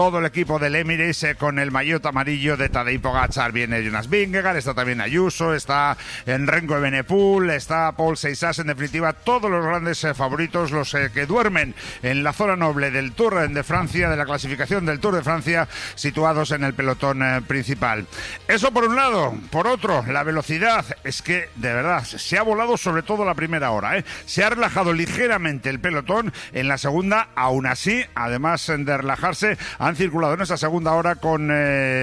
Todo el equipo del Emirates con el maillot amarillo de Tadej Pogačar. Viene Jonas Vingegaard, está también Ayuso, está Renko Evenepoel, está Paul Seisass. En definitiva, todos los grandes favoritos, los que duermen en la zona noble del Tour de Francia, de la clasificación del Tour de Francia, situados en el pelotón principal. Eso por un lado. Por otro, la velocidad. Es que, de verdad, se ha volado sobre todo la primera hora, ¿eh? Se ha relajado ligeramente el pelotón en la segunda. Aún así, además de relajarse, han circulado en esa segunda hora con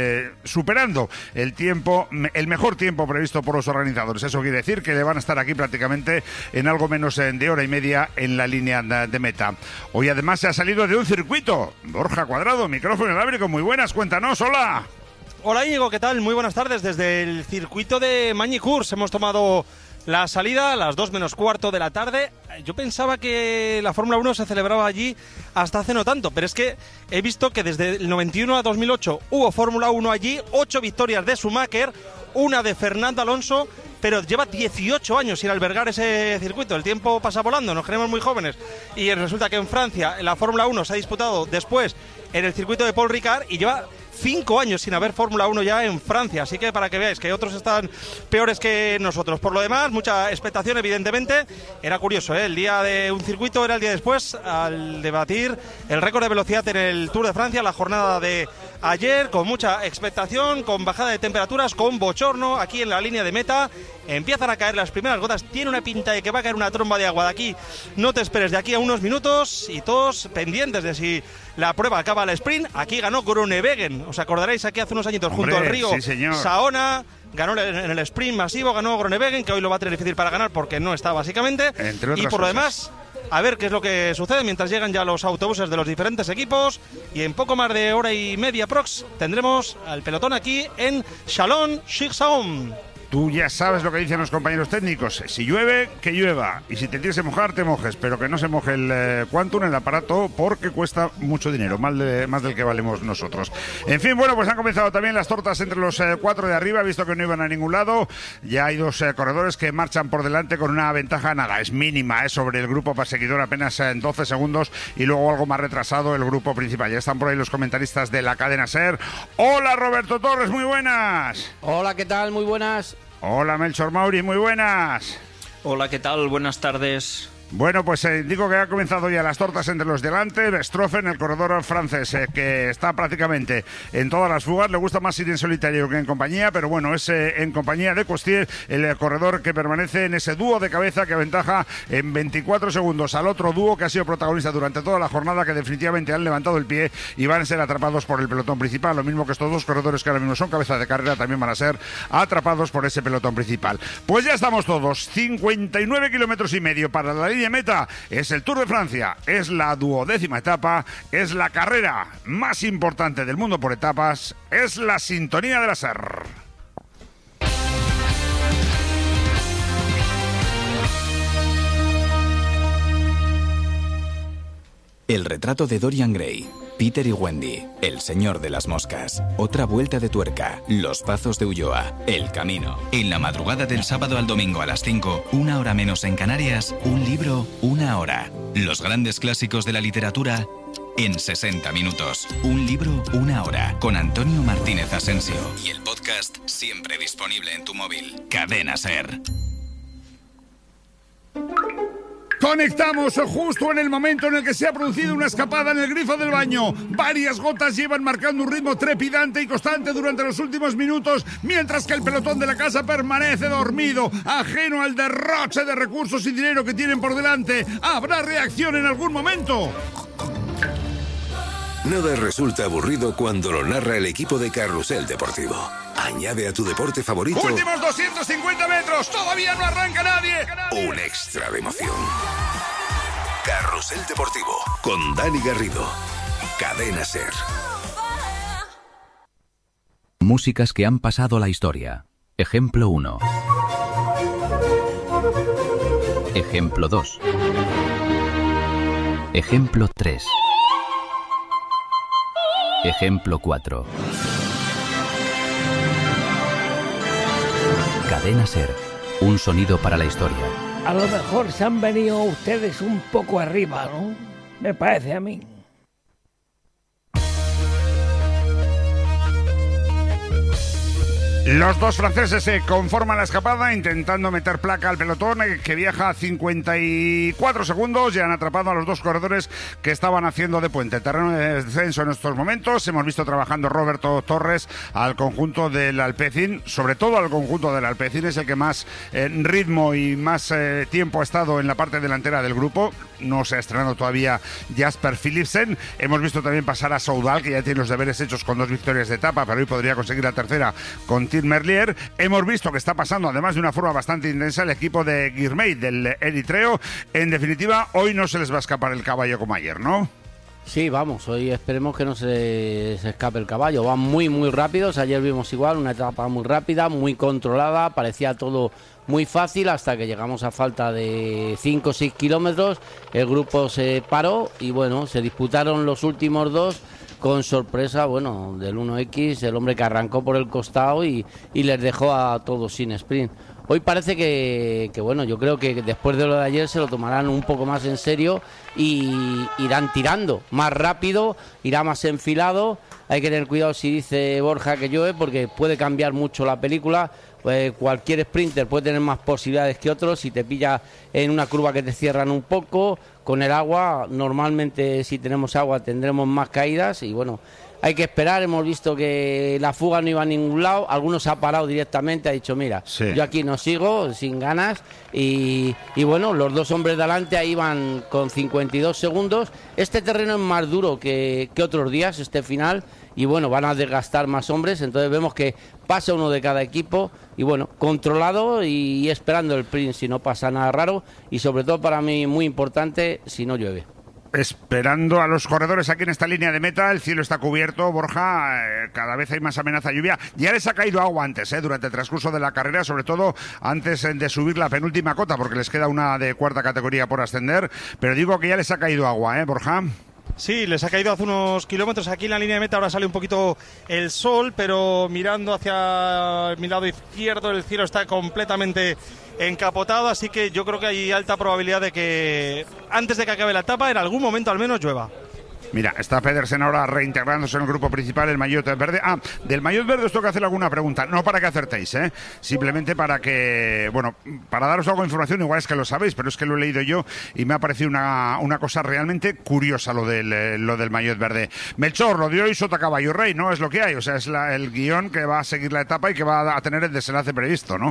superando el tiempo, el mejor tiempo previsto por los organizadores. Eso quiere decir que van a estar aquí prácticamente en algo menos de hora y media en la línea de meta. Hoy además se ha salido de un circuito. Borja Cuadrado, micrófono inalámbrico, muy buenas, cuéntanos, hola. Hola Íñigo, ¿qué tal? Muy buenas tardes. Desde el circuito de Magny-Cours hemos tomado la salida a las 2 menos cuarto de la tarde. Yo pensaba que la Fórmula 1 se celebraba allí hasta hace no tanto, pero es que he visto que desde el 91 a 2008 hubo Fórmula 1 allí, 8 victorias de Schumacher, una de Fernando Alonso, pero lleva 18 años sin albergar ese circuito. El tiempo pasa volando, nos creemos muy jóvenes. Y resulta que en Francia la Fórmula 1 se ha disputado después en el circuito de Paul Ricard y lleva 5 años sin haber Fórmula 1 ya en Francia, así que para que veáis que otros están peores que nosotros. Por lo demás, mucha expectación evidentemente. Era curioso, ¿eh? El día de un circuito era el día después al debatir el récord de velocidad en el Tour de Francia, la jornada de ayer, con mucha expectación, con bajada de temperaturas, con bochorno aquí en la línea de meta. Empiezan a caer las primeras gotas, tiene una pinta de que va a caer una tromba de agua de aquí. No te esperes, de aquí a unos minutos, y todos pendientes de si la prueba acaba al sprint. Aquí ganó Groenewegen, os acordaréis, aquí hace unos añitos, junto al río Saona. Ganó en el sprint masivo, ganó Groenewegen, que hoy lo va a tener difícil para ganar porque no está básicamente. Y por lo demás, a ver qué es lo que sucede mientras llegan ya los autobuses de los diferentes equipos. Y en poco más de hora y media prox tendremos al pelotón aquí en Chalon-sur-Saône. Tú ya sabes lo que dicen los compañeros técnicos. Si llueve, que llueva. Y si te tienes que mojar, te mojes. Pero que no se moje el Quantum, el aparato, porque cuesta mucho dinero. Más del que valemos nosotros. En fin, bueno, pues han comenzado también las tortas entre los 4 de arriba. Visto que no iban a ningún lado. Ya hay 2 corredores que marchan por delante con una ventaja, nada, es mínima, sobre el grupo perseguidor, apenas 12 segundos. Y luego algo más retrasado el grupo principal. Ya están por ahí los comentaristas de la cadena SER. Hola, Roberto Torres, muy buenas. Hola, ¿qué tal? Muy buenas. Hola, Melchor Mauri, muy buenas. Hola, ¿qué tal? Buenas tardes. Bueno, pues digo que ha comenzado ya las tortas entre los delante. Verstappen, el corredor francés, que está prácticamente en todas las fugas. Le gusta más ir en solitario que en compañía, pero bueno, es en compañía de Costier, el corredor que permanece en ese dúo de cabeza que aventaja en 24 segundos al otro dúo que ha sido protagonista durante toda la jornada, que definitivamente han levantado el pie y van a ser atrapados por el pelotón principal. Lo mismo que estos 2 corredores que ahora mismo son cabeza de carrera, también van a ser atrapados por ese pelotón principal. Pues ya estamos todos, 59 kilómetros y medio para la línea de meta. Es el Tour de Francia, es la 12ª etapa, es la carrera más importante del mundo por etapas, es la sintonía de la SER. El retrato de Dorian Gray, Peter y Wendy, El señor de las moscas, Otra vuelta de tuerca, Los pazos de Ulloa, El camino. En la madrugada del sábado al domingo a las 5, 1 hora menos en Canarias, un libro, 1 hora. Los grandes clásicos de la literatura en 60 minutos. Un libro, 1 hora. Con Antonio Martínez Asensio. Y el podcast siempre disponible en tu móvil. Cadena SER. Conectamos justo en el momento en el que se ha producido una escapada en el grifo del baño. Varias gotas llevan marcando un ritmo trepidante y constante durante los últimos minutos, mientras que el pelotón de la casa permanece dormido, ajeno al derroche de recursos y dinero que tienen por delante. ¿Habrá reacción en algún momento? Nada resulta aburrido cuando lo narra el equipo de Carrusel Deportivo. Añade a tu deporte favorito... ¡Últimos 250 metros! ¡Todavía no arranca nadie! Un extra de emoción. Carrusel Deportivo, con Dani Garrido. Cadena SER. Músicas que han pasado a la historia. Ejemplo 1. Ejemplo 2. Ejemplo 3. Ejemplo 4. Cadena SER, un sonido para la historia. A lo mejor se han venido ustedes un poco arriba, ¿no? Me parece a mí. Los dos franceses se conforman la escapada intentando meter placa al pelotón que viaja a 54 segundos y han atrapado a los dos corredores que estaban haciendo de puente. Terreno de descenso en estos momentos. Hemos visto trabajando Roberto Torres al conjunto del Alpecin, sobre todo al conjunto del Alpecin, es el que más ritmo y más tiempo ha estado en la parte delantera del grupo. No se ha estrenado todavía Jasper Philipsen. Hemos visto también pasar a Soudal, que ya tiene los deberes hechos con 2 victorias de etapa, pero hoy podría conseguir la tercera con Tim Merlier. Hemos visto que está pasando, además de una forma bastante intensa, el equipo de Girmay, del eritreo. En definitiva, hoy no se les va a escapar el caballo como ayer, ¿no? Sí, vamos, hoy esperemos que no se escape el caballo. Van muy, muy rápidos. Ayer vimos igual, una etapa muy rápida, muy controlada. Parecía todo muy fácil hasta que llegamos a falta de 5 o 6 kilómetros. El grupo se paró y, bueno, se disputaron los últimos dos. Con sorpresa, bueno, del 1X, el hombre que arrancó por el costado y les dejó a todos sin sprint. Hoy parece que, bueno, yo creo que después de lo de ayer se lo tomarán un poco más en serio y irán tirando más rápido, irá más enfilado. Hay que tener cuidado si dice Borja que llueve porque puede cambiar mucho la película. Pues cualquier sprinter puede tener más posibilidades que otros. Si te pilla en una curva que te cierran un poco, con el agua, normalmente si tenemos agua tendremos más caídas y bueno, hay que esperar. Hemos visto que la fuga no iba a ningún lado, algunos se ha parado directamente, ha dicho mira, sí, yo aquí no sigo, sin ganas y bueno, los dos hombres de adelante ahí van con 52 segundos. Este terreno es más duro que otros días, este final, y bueno, van a desgastar más hombres, entonces vemos que pasa uno de cada equipo y bueno, controlado y esperando el sprint si no pasa nada raro y sobre todo para mí muy importante si no llueve. Esperando a los corredores aquí en esta línea de meta, el cielo está cubierto, Borja, cada vez hay más amenaza de lluvia. Ya les ha caído agua antes, durante el transcurso de la carrera, sobre todo antes de subir la penúltima cota, porque les queda una de cuarta categoría por ascender, pero digo que ya les ha caído agua, Borja. Sí, les ha caído hace unos kilómetros. Aquí en la línea de meta ahora sale un poquito el sol, pero mirando hacia mi lado izquierdo el cielo está completamente encapotado, así que yo creo que hay alta probabilidad de que antes de que acabe la etapa, en algún momento al menos llueva. Mira, está Pedersen ahora reintegrándose en el grupo principal, el maillot verde. Del maillot verde os tengo que hacer alguna pregunta, no para que acertéis, simplemente para que, bueno, para daros algo de información, igual es que lo sabéis, pero es que lo he leído yo y me ha parecido una cosa realmente curiosa lo del maillot verde. Melchor, lo de hoy sota caballo rey, ¿no? Es lo que hay, o sea, es el guión que va a seguir la etapa y que va a tener el desenlace previsto, ¿no?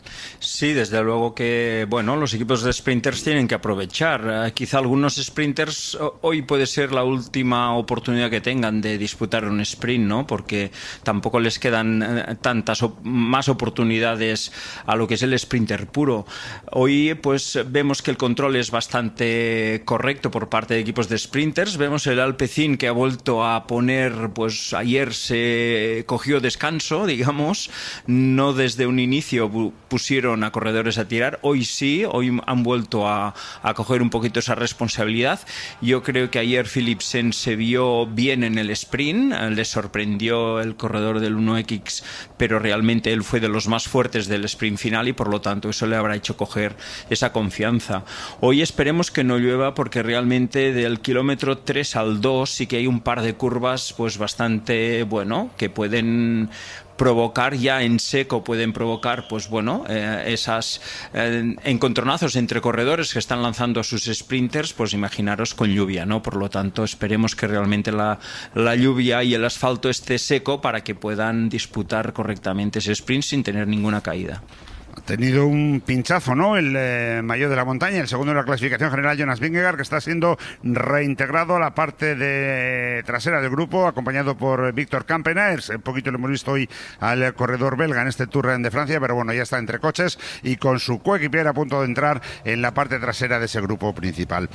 Sí, desde luego que, bueno, los equipos de sprinters tienen que aprovechar. Quizá algunos sprinters hoy puede ser la última oportunidad que tengan de disputar un sprint, ¿no? Porque tampoco les quedan tantas más oportunidades a lo que es el sprinter puro. Hoy, pues, vemos que el control es bastante correcto por parte de equipos de sprinters. Vemos el Alpecin que ha vuelto a poner, pues, ayer se cogió descanso, digamos, no desde un inicio pusieron a corredores a tirar. Hoy sí, hoy han vuelto a coger un poquito esa responsabilidad. Yo creo que ayer Philipsen se vio bien en el sprint, le sorprendió el corredor del 1X, pero realmente él fue de los más fuertes del sprint final y por lo tanto eso le habrá hecho coger esa confianza. Hoy esperemos que no llueva porque realmente del kilómetro 3 al 2 sí que hay un par de curvas pues bastante, bueno, que pueden provocar ya en seco, pueden provocar pues bueno, esas encontronazos entre corredores que están lanzando a sus sprinters, pues imaginaros con lluvia, ¿no? Por lo tanto, esperemos que realmente la lluvia y el asfalto esté seco para que puedan disputar correctamente ese sprint sin tener ninguna caída. Ha tenido un pinchazo, ¿no? El maillot de la montaña, el segundo de la clasificación general, Jonas Vingegaard, que está siendo reintegrado a la parte trasera del grupo, acompañado por Víctor Kampenaers. Un poquito lo hemos visto hoy al corredor belga en este Tour de Francia, pero bueno, ya está entre coches y con su coequipier a punto de entrar en la parte trasera de ese grupo principal.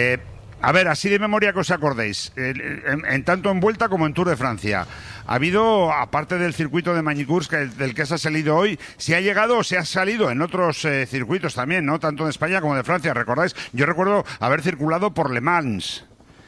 A ver, así de memoria que os acordéis, en tanto en Vuelta como en Tour de Francia, ha habido, aparte del circuito de Magny-Cours, del que se ha salido hoy, se ha llegado o se ha salido en otros circuitos también, ¿no? Tanto de España como de Francia, ¿recordáis? Yo recuerdo haber circulado por Le Mans,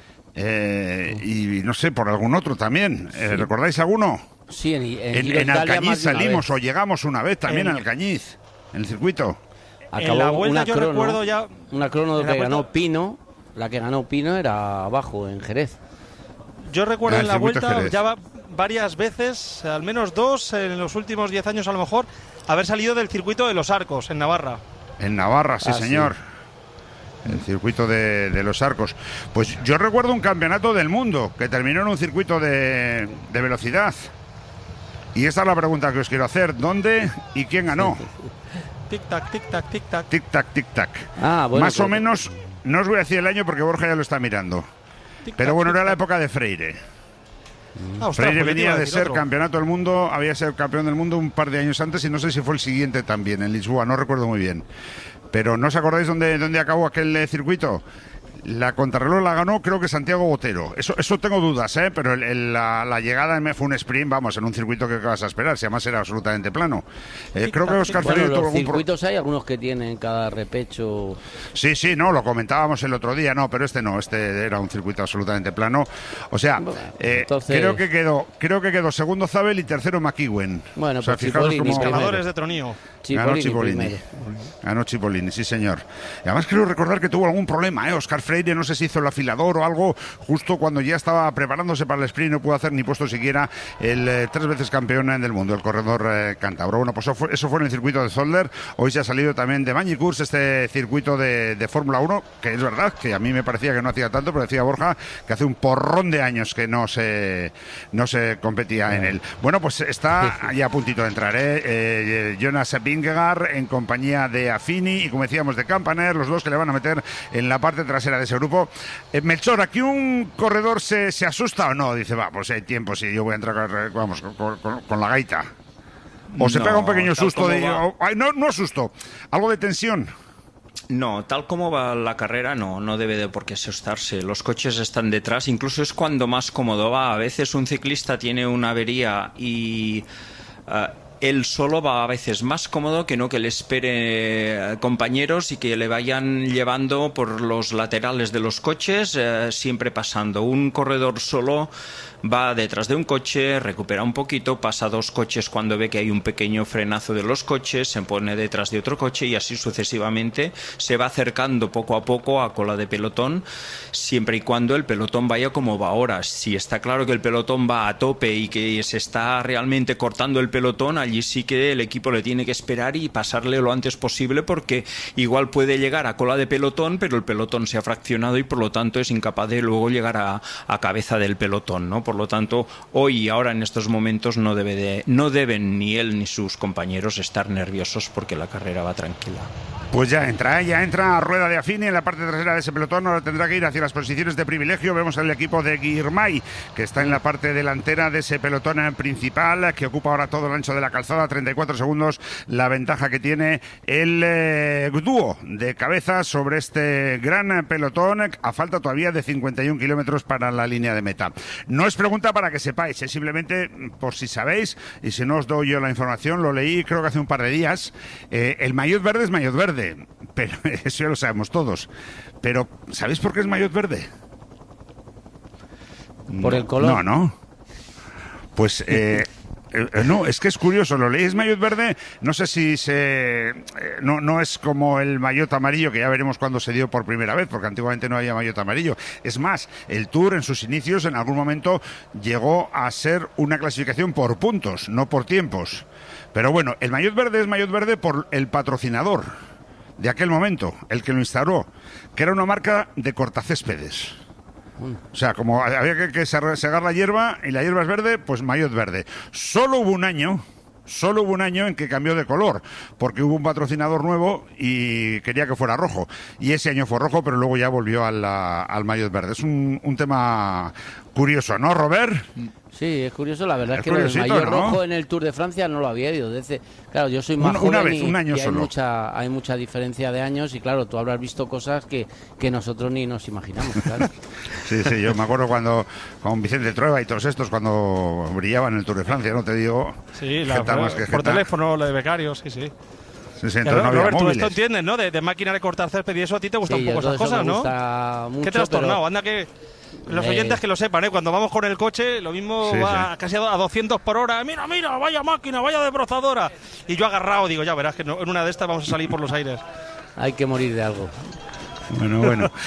y no sé, por algún otro también. Sí. ¿Recordáis alguno? Sí, en Alcañiz salimos o llegamos una vez también en Alcañiz, en el circuito. Acabó en la Vuelta yo recuerdo ya... Una crono que ganó Pino. La que ganó Pino era abajo, en Jerez. Yo recuerdo en la Vuelta, ya varias veces, al menos 2 en los últimos 10 años a lo mejor, haber salido del circuito de Los Arcos, en Navarra. En Navarra, sí, señor. El circuito de Los Arcos. Pues yo recuerdo un campeonato del mundo que terminó en un circuito de velocidad. Y esta es la pregunta que os quiero hacer. ¿Dónde y quién ganó? Tic-tac, tic-tac, tic-tac. Tic-tac, tic-tac. Bueno, más o menos, no os voy a decir el año porque Borja ya lo está mirando. Pero bueno, era la época de Freire. Freire venía de ser campeonato del mundo, había sido campeón del mundo un par de años antes y no sé si fue el siguiente también, en Lisboa, no recuerdo muy bien. Pero ¿no os acordáis dónde acabó aquel circuito? La contrarreloj la ganó, creo que Santiago Botero. Eso tengo dudas, pero la llegada fue un sprint, vamos, en un circuito que vas a esperar, si además era absolutamente plano. Creo que Óscar Freire tuvo algún circuitos hay algunos que tienen cada repecho. Sí, no, lo comentábamos el otro día, no, pero este era un circuito absolutamente plano. O sea, entonces... creo que quedó segundo Zabel y tercero McEwen. Bueno, o sea, pues fijaros Cipollini, como escaladores de Tronío. Ganó Cipollini, sí señor. Y además creo recordar que tuvo algún problema, Óscar Freire, no sé si hizo el afilador o algo, justo cuando ya estaba preparándose para el sprint, no pudo hacer ni puesto siquiera el 3 veces campeón del mundo, el corredor cántabro. Bueno, pues eso fue en el circuito de Zolder. Hoy se ha salido también de Magny Cours, este circuito de Fórmula 1, que es verdad que a mí me parecía que no hacía tanto, pero decía Borja que hace un porrón de años que no se competía en él. Bueno, pues está ya a puntito de entrar, Jonas Vingegaard en compañía de Affini y, como decíamos, de Campaner, los dos que le van a meter en la parte trasera de ese grupo. Melchor, ¿aquí un corredor se asusta o no? Dice, pues hay tiempo, si yo voy a entrar, vamos, con la gaita. O se pega un pequeño susto no susto, algo de tensión. No, tal como va la carrera, no debe de por qué asustarse. Los coches están detrás, incluso es cuando más cómodo va. A veces un ciclista tiene una avería y él solo va a veces más cómodo que no que le espere compañeros y que le vayan llevando por los laterales de los coches, siempre pasando. Un corredor solo va detrás de un coche, recupera un poquito, pasa 2 coches cuando ve que hay un pequeño frenazo de los coches, se pone detrás de otro coche y así sucesivamente se va acercando poco a poco a cola de pelotón, siempre y cuando el pelotón vaya como va ahora. Si está claro que el pelotón va a tope y que se está realmente cortando el pelotón, allí sí que el equipo le tiene que esperar y pasarle lo antes posible, porque igual puede llegar a cola de pelotón, pero el pelotón se ha fraccionado y por lo tanto es incapaz de luego llegar a cabeza del pelotón, ¿no? Por lo tanto, hoy y ahora en estos momentos no deben ni él ni sus compañeros estar nerviosos porque la carrera va tranquila. Pues ya entra Rueda de Affini en la parte trasera de ese pelotón. Ahora tendrá que ir hacia las posiciones de privilegio. Vemos al equipo de Girmay, que está en la parte delantera de ese pelotón principal, que ocupa ahora todo el ancho de la calzada, 34 segundos, la ventaja que tiene el dúo de cabeza sobre este gran pelotón, a falta todavía de 51 kilómetros para la línea de meta. No es pregunta para que sepáis, es simplemente por si sabéis, y si no os doy yo la información, lo leí creo que hace un par de días. El maillot verde es maillot verde, pero eso ya lo sabemos todos. Pero ¿sabéis por qué es maillot verde? Por el color. No. Pues no, es que es curioso, lo leí, es maillot verde, no sé si no es como el maillot amarillo, que ya veremos cuándo se dio por primera vez, porque antiguamente no había maillot amarillo. Es más, el Tour en sus inicios en algún momento llegó a ser una clasificación por puntos, no por tiempos. Pero bueno, el maillot verde es maillot verde por el patrocinador de aquel momento, el que lo instauró, que era una marca de cortacéspedes. O sea, como había que segar la hierba y la hierba es verde, pues maillot verde. Solo hubo un año en que cambió de color, porque hubo un patrocinador nuevo y quería que fuera rojo. Y ese año fue rojo, pero luego ya volvió al maillot verde. Es un tema curioso, ¿no, Robert? Sí, es curioso, la verdad es que el maillot rojo en el Tour de Francia no lo había ido. Claro, yo soy más joven un año y solo. hay mucha diferencia de años y claro, tú habrás visto cosas que nosotros ni nos imaginamos, claro. Sí, yo me acuerdo cuando con Vicente Trueba y todos estos, cuando brillaban en el Tour de Francia, no te digo. Sí, por teléfono, lo de becarios, sí. Sí, entonces no había Roberto, móviles. Esto entiendes, ¿no? De máquina de cortar césped y eso, a ti te gustan un poco esas cosas, ¿no? Mucho, ¿Qué te has tornado? Anda que los oyentes que lo sepan, cuando vamos con el coche, lo mismo va casi a 200 por hora. Mira, vaya máquina, vaya desbrozadora. Y yo agarrado, digo, ya verás que en una de estas vamos a salir por los aires. Hay que morir de algo. Bueno.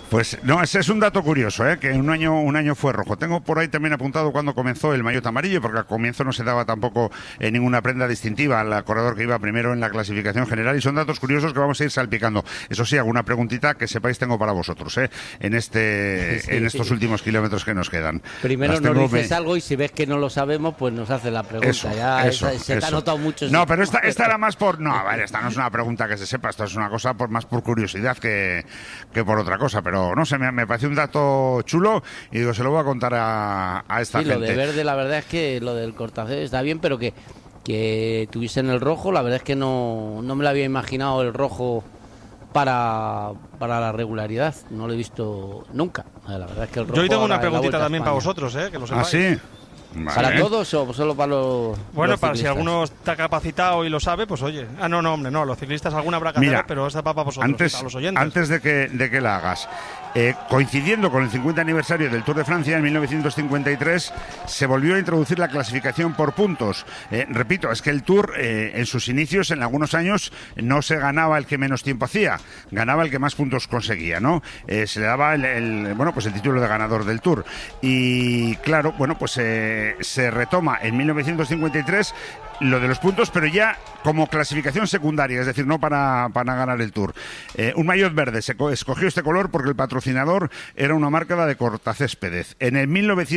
Pues no, ese es un dato curioso, que un año fue rojo. Tengo por ahí también apuntado cuando comenzó el maillot amarillo, porque al comienzo no se daba tampoco ninguna prenda distintiva al corredor que iba primero en la clasificación general, y son datos curiosos que vamos a ir salpicando. Eso sí, alguna preguntita que sepáis tengo para vosotros, en estos últimos kilómetros que nos quedan. Primero nos dices algo y si ves que no lo sabemos, pues nos haces la pregunta. Se te ha notado mucho. No, pero esta era más por... No, a ver, esta no es una pregunta que se sepa, esto es una cosa más por curiosidad que por otra cosa, pero no sé, me parece un dato chulo y digo, se lo voy a contar a esta gente. Lo de verde, la verdad es que lo del Cortacé está bien, pero que tuviesen el rojo, la verdad es que no me lo había imaginado el rojo para la regularidad, no lo he visto nunca. La verdad es que el rojo. Yo hoy tengo una preguntita también para vosotros, que lo sepáis. ¿Ah, sí? Vale. ¿Para todos o solo para los Bueno, los para ciclistas? si alguno está capacitado y lo sabe, pues oye. No, hombre, no, los ciclistas alguna habrá que hacer, pero esta para vosotros, a los oyentes. Antes de que la hagas, coincidiendo con el 50 aniversario del Tour de Francia en 1953, se volvió a introducir la clasificación por puntos. Repito, es que el Tour en sus inicios, en algunos años, no se ganaba el que menos tiempo hacía, ganaba el que más puntos conseguía, ¿no? Se le daba el título de ganador del Tour. Y claro, se retoma en 1953 lo de los puntos, pero ya como clasificación secundaria, es decir, no para ganar el Tour. Un maillot verde, se escogió este color porque el patrocinador era una marca, la de Cortacéspedez. En el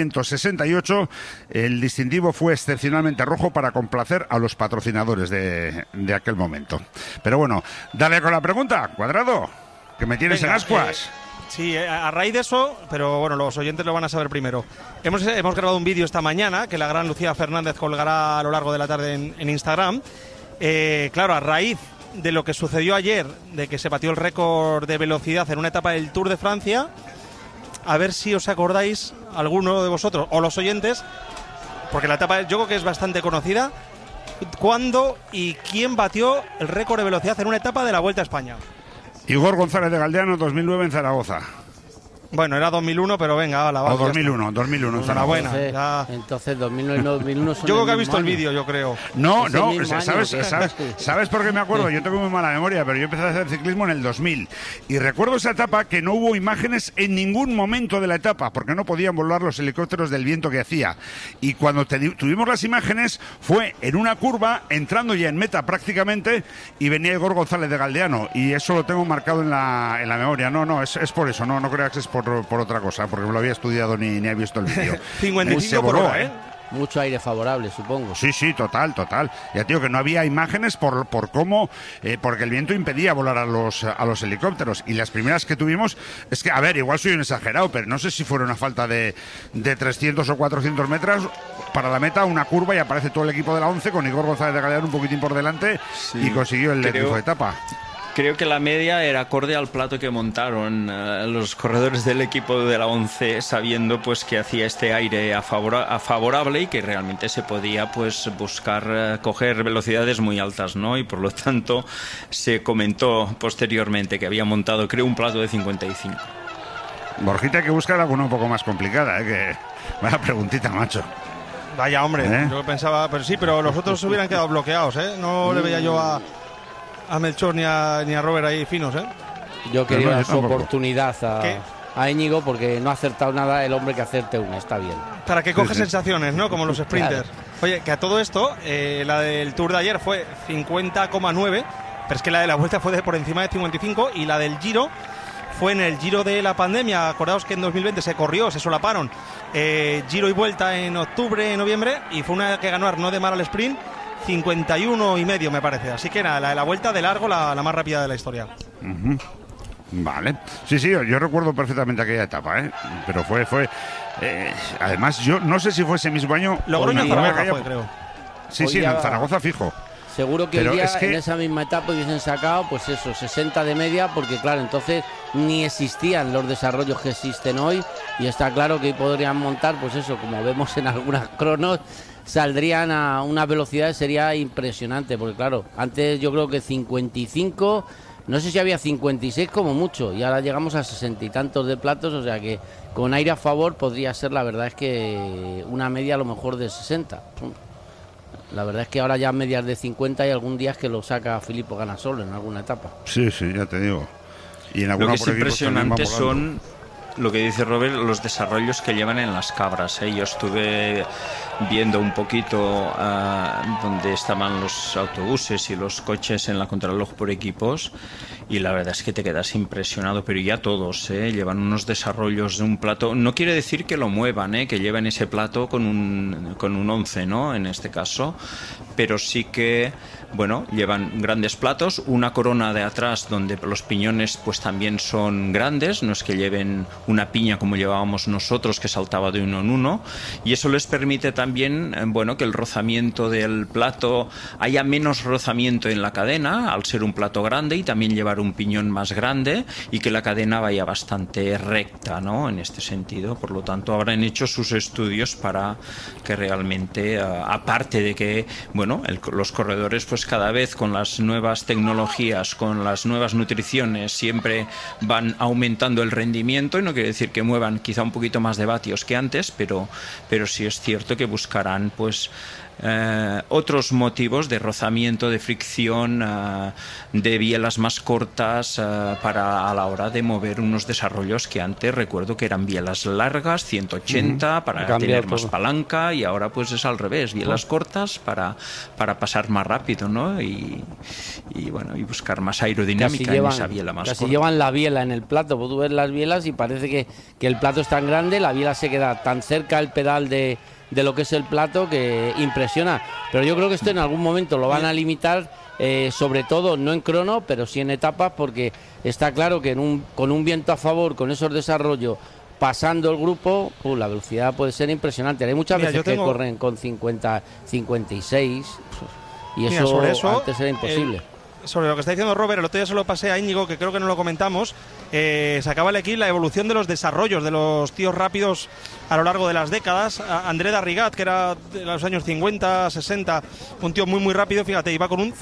1968 el distintivo fue excepcionalmente rojo para complacer a los patrocinadores de aquel momento. Pero bueno, dale con la pregunta, Cuadrado, que me tienes en ascuas. Sí, a raíz de eso, pero bueno, los oyentes lo van a saber primero. Hemos grabado un vídeo esta mañana que la gran Lucía Fernández colgará a lo largo de la tarde en Instagram. Claro, a raíz de lo que sucedió ayer, de que se batió el récord de velocidad en una etapa del Tour de Francia, a ver si os acordáis, alguno de vosotros, o los oyentes, porque la etapa yo creo que es bastante conocida, cuándo y quién batió el récord de velocidad en una etapa de la Vuelta a España. Igor González de Galdeano, 2009 en Zaragoza. Bueno, era 2001, pero venga, o 2001 en Zaragoza. Entonces 2001 son yo creo que ha visto el vídeo, yo creo. No, ¿sabes por qué me acuerdo? Yo tengo muy mala memoria, pero yo empecé a hacer ciclismo en el 2000 y recuerdo esa etapa que no hubo imágenes en ningún momento de la etapa porque no podían volar los helicópteros del viento que hacía, y cuando tuvimos las imágenes fue en una curva, entrando ya en meta prácticamente, y venía Igor González de Galdeano, y eso lo tengo marcado en la memoria. No, es por eso, no creas que es por otra cosa, porque no lo había estudiado ni había visto el vídeo. 55 por hora, Mucho aire favorable, supongo. Sí, total. Ya tío, que no había imágenes por cómo, porque el viento impedía volar a los helicópteros. Y las primeras que tuvimos, es que, a ver, igual soy un exagerado, pero no sé si fuera una falta de 300 o 400 metros para la meta, una curva, y aparece todo el equipo de la 11 con Igor González de Galdeano un poquitín por delante, y consiguió el triunfo de etapa. Creo que la media era acorde al plato que montaron los corredores del equipo de la 11, sabiendo pues que hacía este aire favorable y que realmente se podía pues buscar coger velocidades muy altas, ¿no? Y por lo tanto se comentó posteriormente que había montado, creo, un plato de 55. Borjita, hay que buscar alguna un poco más complicada, que vaya preguntita, macho. Vaya, hombre, yo pensaba, pero sí, pero los otros se hubieran quedado bloqueados, no le veía yo a Melchor ni a Robert ahí finos, Yo quería dar su oportunidad a Íñigo, porque no ha acertado nada el hombre que acerte una, está bien. Para que coge sensaciones, ¿no? Como los sprinters. Claro. Oye, que a todo esto, la del Tour de ayer fue 50,9, pero es que la de la Vuelta fue por encima de 55, y la del Giro fue en el Giro de la pandemia. Acordaos que en 2020 se solaparon Giro y Vuelta en octubre, noviembre, y fue una que ganó Arnaud de Mar al sprint, 51,5 me parece. Así que nada, la de la Vuelta de largo, la más rápida de la historia. Vale. Sí, yo recuerdo perfectamente aquella etapa, pero fue además, yo no sé si fue ese mismo año. Logroño, Zaragoza fue, creo. Sí, en Zaragoza fijo. Seguro que hoy día en esa misma etapa hubiesen sacado, pues eso, 60 de media, porque claro, entonces ni existían los desarrollos que existen hoy, y está claro que hoy podrían montar, pues eso, como vemos en algunas cronos, saldrían a una velocidad que sería impresionante, porque claro, antes yo creo que 55, no sé si había 56 como mucho, y ahora llegamos a 60 y tantos de platos, o sea que con aire a favor podría ser, la verdad es que una media a lo mejor de 60. La verdad es que ahora ya medias de 50 y algún día es que lo saca Filippo Ganasolo en alguna etapa. Sí, ya te digo. Y en Lo alguna que es por equipos también impresionante va volando. son lo que dice Robert, los desarrollos que llevan en las cabras. Yo estuve viendo un poquito donde estaban los autobuses y los coches en la contrarreloj por equipos, y la verdad es que te quedas impresionado, pero ya todos llevan unos desarrollos de un plato. No quiere decir que lo muevan, que lleven ese plato con un 11, ¿no? En este caso, pero sí que, bueno, llevan grandes platos, una corona de atrás donde los piñones pues también son grandes, no es que lleven una piña como llevábamos nosotros que saltaba de uno en uno, y eso les permite también, bueno, que el rozamiento del plato, haya menos rozamiento en la cadena al ser un plato grande, y también llevar un piñón más grande, y que la cadena vaya bastante recta, ¿no? En este sentido, por lo tanto habrán hecho sus estudios para que realmente, aparte de que, bueno, los corredores pues cada vez con las nuevas tecnologías, con las nuevas nutriciones, siempre van aumentando el rendimiento, y no quiere decir que muevan quizá un poquito más de vatios que antes, pero sí es cierto que buscarán pues otros motivos de rozamiento, de fricción, de bielas más cortas, para a la hora de mover unos desarrollos que antes recuerdo que eran bielas largas, 180 para tener más palanca, y ahora pues es al revés, bielas cortas para pasar más rápido, ¿no? Y bueno, y buscar más aerodinámica en esa biela más corta. Llevan la biela en el plato, pues tú ves las bielas y parece que el plato es tan grande, la biela se queda tan cerca del pedal de lo que es el plato, que impresiona. Pero yo creo que esto en algún momento lo van a limitar, sobre todo no en crono, pero sí en etapas, porque está claro que con un viento a favor, con esos desarrollos, pasando el grupo, la velocidad puede ser impresionante. Hay muchas veces que corren con 50, 56, y eso antes era imposible. Sobre lo que está diciendo Robert, el otro día se lo pasé a Íñigo, que creo que no lo comentamos. Sacaba el equipo la evolución de los desarrollos de los tíos rápidos a lo largo de las décadas. André Darrigat, que era de los años 50, 60, un tío muy muy rápido, fíjate, iba con un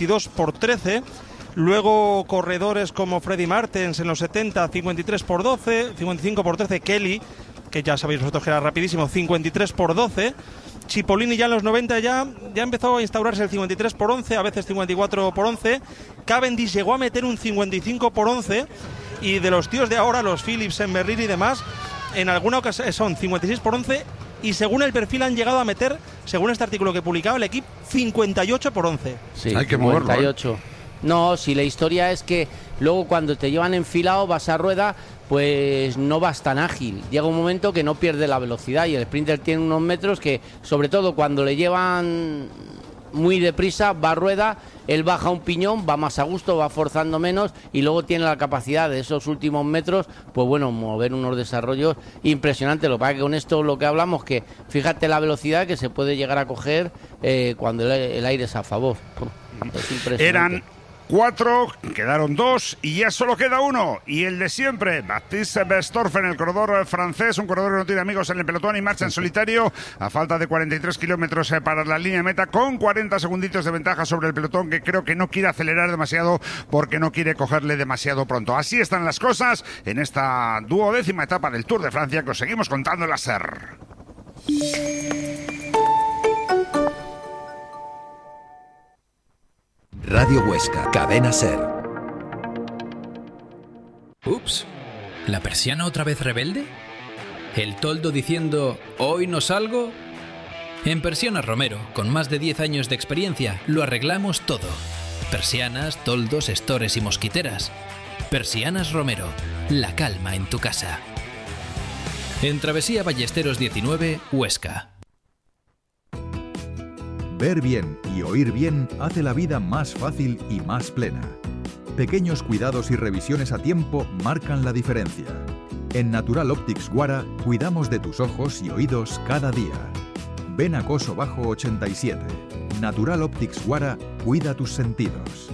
52/13. Luego corredores como Freddy Martens en los 70, 53/12, 55/13. Kelly, que ya sabéis vosotros que era rapidísimo, 53/12. Cipollini ya en los 90 ya empezó a instaurarse el 53/11, a veces 54/11. Cavendish llegó a meter un 55/11, y de los tíos de ahora, los Phillips, Merrill y demás, en alguna ocasión son 56/11, y según el perfil han llegado a meter, según este artículo que publicaba el equipo, 58/11. Sí, hay que moverlo. 58. No, si la historia es que luego cuando te llevan enfilado, vas a rueda, pues no vas tan ágil. Llega un momento que no pierde la velocidad, y el sprinter tiene unos metros que, sobre todo cuando le llevan muy deprisa, va a rueda, él baja un piñón, va más a gusto, va forzando menos, y luego tiene la capacidad de esos últimos metros, pues bueno, mover unos desarrollos impresionantes. Lo que pasa es que con esto lo que hablamos, que fíjate la velocidad que se puede llegar a coger cuando el aire es a favor. Es impresionante. Eran 4, quedaron 2 y ya solo queda uno, y el de siempre, Baptiste Bestorfen, el corredor francés, un corredor que no tiene amigos en el pelotón y marcha en solitario a falta de 43 kilómetros para la línea de meta, con 40 segunditos de ventaja sobre el pelotón, que creo que no quiere acelerar demasiado porque no quiere cogerle demasiado pronto. Así están las cosas en esta 12ª etapa del Tour de Francia, que os seguimos contando en la SER. Radio Huesca, Cadena SER. Ups, ¿la persiana otra vez rebelde? ¿El toldo diciendo hoy no salgo? En Persianas Romero, con más de 10 años de experiencia, lo arreglamos todo. Persianas, toldos, estores y mosquiteras. Persianas Romero, la calma en tu casa. En Travesía Ballesteros 19, Huesca. Ver bien y oír bien hace la vida más fácil y más plena. Pequeños cuidados y revisiones a tiempo marcan la diferencia. En Natural Optics Guara cuidamos de tus ojos y oídos cada día. Ven a Coso Bajo 87. Natural Optics Guara cuida tus sentidos.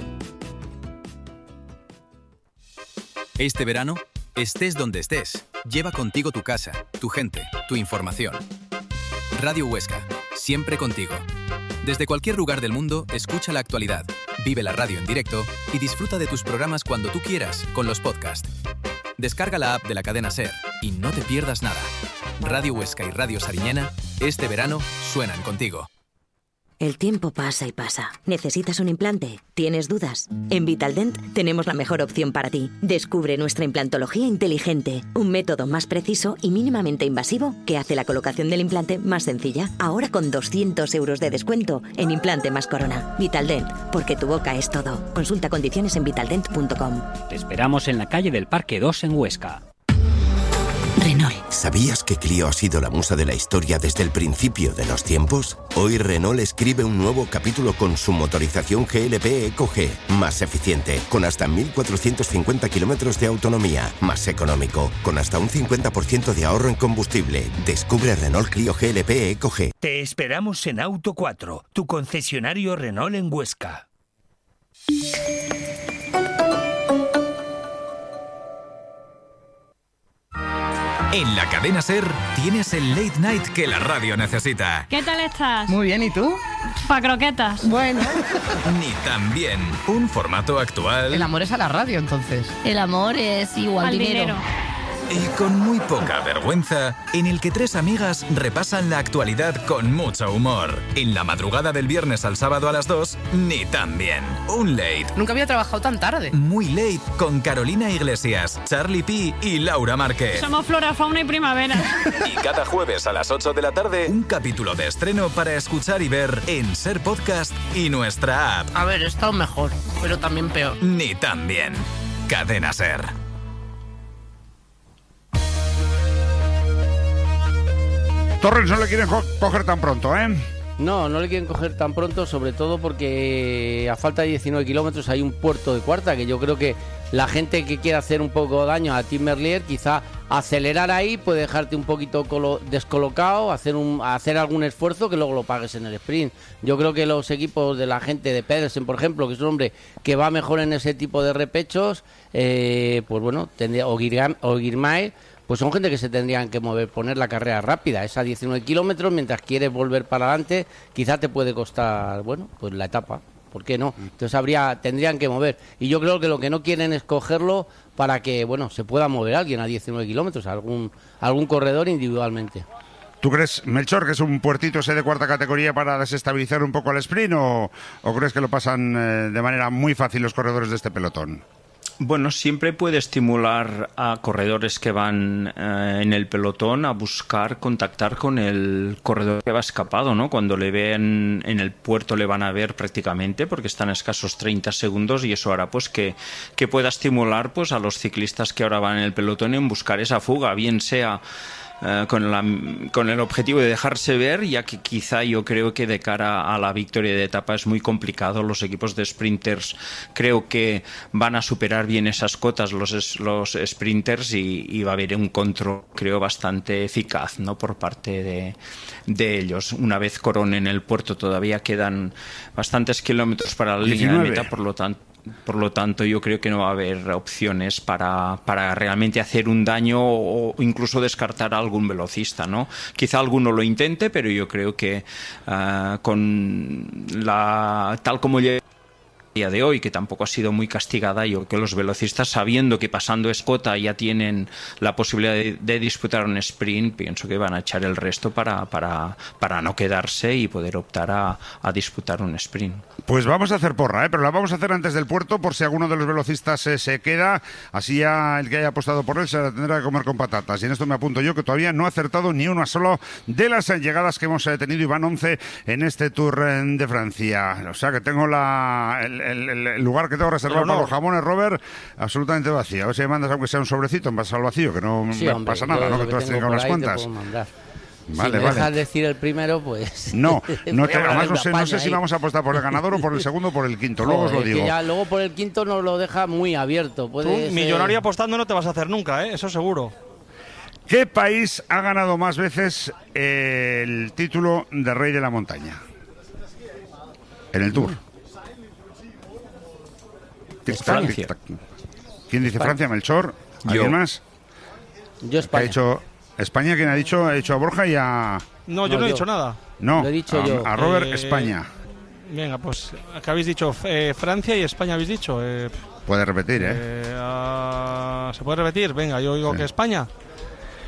Este verano, estés donde estés, lleva contigo tu casa, tu gente, tu información. Radio Huesca, siempre contigo. Desde cualquier lugar del mundo, escucha la actualidad, vive la radio en directo y disfruta de tus programas cuando tú quieras con los podcasts. Descarga la app de la cadena SER y no te pierdas nada. Radio Huesca y Radio Sariñena, este verano, suenan contigo. El tiempo pasa y pasa. ¿Necesitas un implante? ¿Tienes dudas? En Vitaldent tenemos la mejor opción para ti. Descubre nuestra implantología inteligente, un método más preciso y mínimamente invasivo que hace la colocación del implante más sencilla. Ahora con 200 euros de descuento en implante más corona. Vitaldent, porque tu boca es todo. Consulta condiciones en vitaldent.com. Te esperamos en la calle del Parque 2 en Huesca. Renault. ¿Sabías que Clio ha sido la musa de la historia desde el principio de los tiempos? Hoy Renault escribe un nuevo capítulo con su motorización GLP EcoG, más eficiente, con hasta 1.450 kilómetros de autonomía, más económico, con hasta un 50% de ahorro en combustible. Descubre Renault Clio GLP EcoG. Te esperamos en Auto 4, tu concesionario Renault en Huesca. En la cadena SER tienes el late night que la radio necesita. ¿Qué tal estás? Muy bien, ¿y tú? Pa' croquetas. Bueno. Ni tan bien. Un formato actual. El amor es a la radio, entonces. El amor es igual al dinero. Y con muy poca vergüenza, en el que tres amigas repasan la actualidad con mucho humor. En la madrugada del viernes al sábado a las 2, ni tan bien. Un late. Nunca había trabajado tan tarde. Muy late con Carolina Iglesias, Charlie P y Laura Márquez. Somos flora, fauna y primavera. Y cada jueves a las 8 de la tarde, un capítulo de estreno para escuchar y ver en SER Podcast y nuestra app. A ver, he estado mejor, pero también peor. Ni tan bien. Cadena SER. Torrens no le quieren coger tan pronto, ¿eh? No le quieren coger tan pronto, sobre todo porque a falta de 19 kilómetros hay un puerto de cuarta, que yo creo que la gente que quiera hacer un poco de daño a Tim Merlier, quizá acelerar ahí puede dejarte un poquito descolocado, hacer algún esfuerzo que luego lo pagues en el sprint. Yo creo que los equipos de la gente de Pedersen, por ejemplo, que es un hombre que va mejor en ese tipo de repechos, pues bueno, o Girmay, pues son gente que se tendrían que mover, poner la carrera rápida, es a 19 kilómetros, mientras quieres volver para adelante, quizá te puede costar, bueno, pues la etapa, ¿por qué no? Entonces tendrían que mover, y yo creo que lo que no quieren es cogerlo para que, bueno, se pueda mover alguien a 19 kilómetros, algún corredor individualmente. ¿Tú crees, Melchor, que es un puertito ese de cuarta categoría para desestabilizar un poco el sprint o crees que lo pasan de manera muy fácil los corredores de este pelotón? Bueno, siempre puede estimular a corredores que van en el pelotón a buscar contactar con el corredor que va escapado, ¿no? Cuando le ven en el puerto le van a ver prácticamente porque están a escasos 30 segundos y eso hará pues que pueda estimular pues a los ciclistas que ahora van en el pelotón en buscar esa fuga, bien sea con el objetivo de dejarse ver, ya que quizá yo creo que de cara a la victoria de etapa es muy complicado. Los equipos de sprinters creo que van a superar bien esas cotas los sprinters y va a haber un control creo bastante eficaz, ¿no? Por parte de ellos. Una vez coronen el puerto todavía quedan bastantes kilómetros para la 19. Línea de meta, por lo tanto, yo creo que no va a haber opciones para realmente hacer un daño o incluso descartar a algún velocista, ¿no? Quizá alguno lo intente, pero yo creo que tal como llega día de hoy, que tampoco ha sido muy castigada, yo creo que los velocistas, sabiendo que pasando escota ya tienen la posibilidad de disputar un sprint, pienso que van a echar el resto para no quedarse y poder optar a disputar un sprint. Pues vamos a hacer porra, pero la vamos a hacer antes del puerto por si alguno de los velocistas se queda, así ya el que haya apostado por él se la tendrá que comer con patatas. Y en esto me apunto yo, que todavía no he acertado ni una solo de las llegadas que hemos tenido, y van 11 en este Tour de Francia. O sea que tengo el lugar que tengo reservado para los jamones, Robert, absolutamente vacío. A ver si me mandas aunque sea un sobrecito en vaso al vacío, que no sí, hombre, pasa nada, ¿no? Que tú has tenido unas cuantas. Vale, si me dejas decir el primero, pues... No además no sé si vamos a apostar por el ganador o por el segundo o por el quinto, luego os lo digo. Luego por el quinto nos lo deja muy abierto. Tú, millonario apostando no te vas a hacer nunca, eso seguro. ¿Qué país ha ganado más veces el título de Rey de la Montaña? En el Tour. Francia. ¿Quién dice Francia, Melchor? ¿Alguien más? Yo España. ¿Ha dicho España? ¿Quién ha dicho? Ha dicho a Borja y a... No, yo no he dicho nada. No, lo he dicho yo. A Robert, España. Venga, pues, ¿qué habéis dicho? Francia y España habéis dicho. Puede repetir, ¿se puede repetir? Venga, yo digo que España.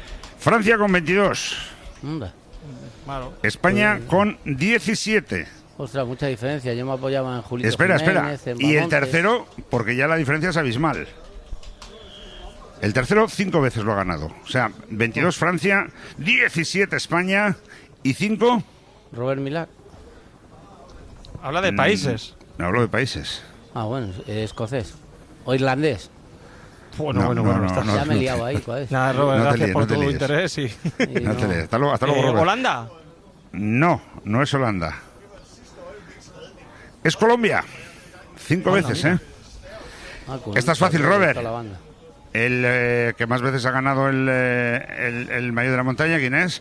Francia con 22. Claro. España con 17. Ostras, mucha diferencia. Yo me apoyaba en Julio Espera. Jiménez, en Y el Bamontes. tercero, porque ya la diferencia es abismal. El tercero 5 veces lo ha ganado. O sea, 22 Francia, 17 España y 5... Robert Millar. Habla de países. No hablo de países. Ah, bueno, escocés. O irlandés. Bueno, ya me he liado ahí. ¿Cuál es? Nada, Robert, No te gracias líes, por no te tu líes. interés. No te lees. Hasta luego, Robert. ¿Holanda? No es Holanda. Es Colombia. 5 veces, ¿eh? Ah, Esta es fácil, Robert. La banda. El que más veces ha ganado el maillot de la montaña, ¿quién es?